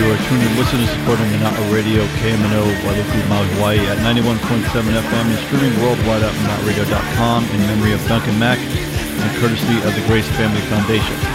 you are tuned in, listening, supporting Minot Radio, KMNO, Guadalupe, Maui, Hawaii at 91.7 FM and streaming worldwide at MinotRadio.com in memory of Duncan Mack and courtesy of the Grace Family Foundation.